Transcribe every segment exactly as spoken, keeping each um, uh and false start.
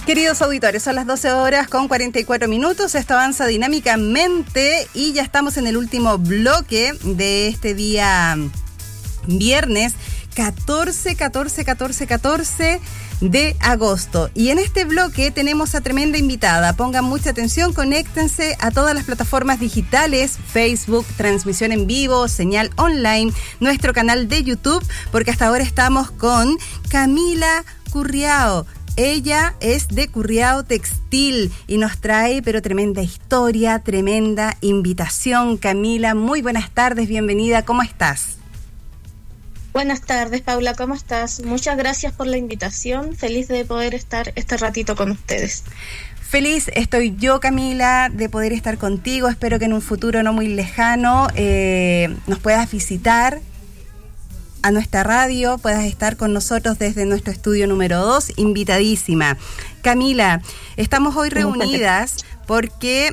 Queridos auditores, son las doce horas con cuarenta y cuatro minutos. Esto avanza dinámicamente y ya estamos en el último bloque de este día viernes catorce, catorce, catorce, catorce de agosto. Y en este bloque tenemos a tremenda invitada. Pongan mucha atención, conéctense a todas las plataformas digitales, Facebook, transmisión en vivo, señal online, nuestro canal de YouTube, porque hasta ahora estamos con Camila Curriao. Ella es de Curriao Textil y nos trae, pero tremenda historia, tremenda invitación. Camila, muy buenas tardes, bienvenida, ¿cómo estás? Buenas tardes, Paula, ¿cómo estás? Muchas gracias por la invitación, feliz de poder estar este ratito con ustedes. Feliz estoy yo, Camila, de poder estar contigo. Espero que en un futuro no muy lejano eh, nos puedas visitar a nuestra radio, puedas estar con nosotros desde nuestro estudio número dos, invitadísima. Camila, estamos hoy reunidas porque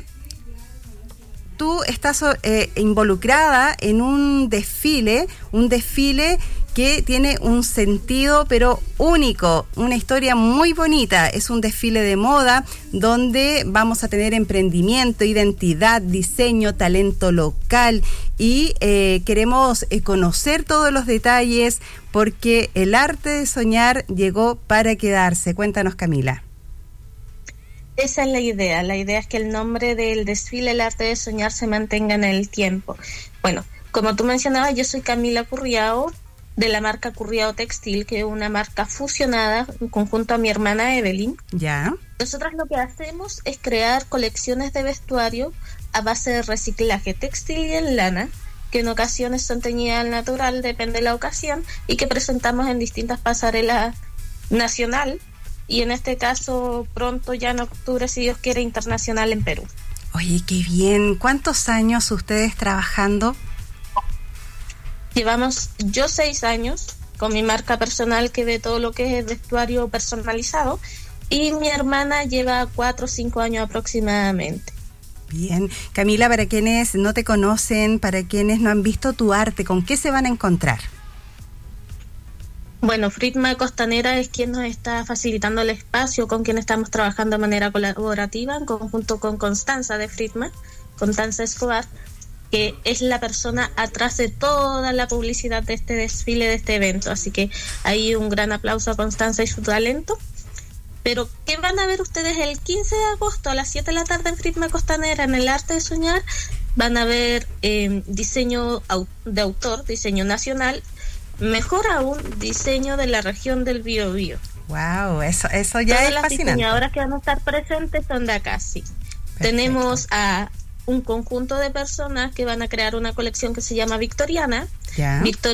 tú estás eh, involucrada en un desfile, un desfile que tiene un sentido pero único, una historia muy bonita. Es un desfile de moda donde vamos a tener emprendimiento, identidad, diseño, talento local y eh, queremos eh, conocer todos los detalles porque el arte de soñar llegó para quedarse. Cuéntanos, Camila. Esa es la idea. La idea es que el nombre del desfile, el arte de soñar, se mantenga en el tiempo. Bueno, como tú mencionabas, yo soy Camila Curriao, de la marca Curriao Textil, que es una marca fusionada conjunto a mi hermana Evelyn. Ya. Nosotros lo que hacemos es crear colecciones de vestuario a base de reciclaje textil y en lana, que en ocasiones son teñidas al natural, depende de la ocasión, y que presentamos en distintas pasarelas nacional, y en este caso pronto ya en octubre, si Dios quiere, internacional en Perú. Oye, qué bien. ¿Cuántos años ustedes trabajando? Llevamos yo seis años con mi marca personal que ve todo lo que es vestuario personalizado y mi hermana lleva cuatro o cinco años aproximadamente. Bien. Camila, para quienes no te conocen, para quienes no han visto tu arte, ¿con qué se van a encontrar? Bueno, Fritma Costanera es quien nos está facilitando el espacio, con quien estamos trabajando de manera colaborativa en conjunto con Constanza de Fritma, Constanza Escobar, que es la persona atrás de toda la publicidad de este desfile, de este evento. Así que ahí un gran aplauso a Constanza y su talento. Pero, ¿qué van a ver ustedes el quince de agosto a las siete de la tarde en Fritma Costanera, en el arte de soñar? Van a ver eh, diseño de autor, diseño nacional, mejor aún, diseño de la región del Biobío. Wow, eso, eso ya Todas es las fascinante. Las diseñadoras que van a estar presentes son de acá, sí. Perfecto. Tenemos a un conjunto de personas que van a crear una colección que se llama Victoriana. Ya. Victor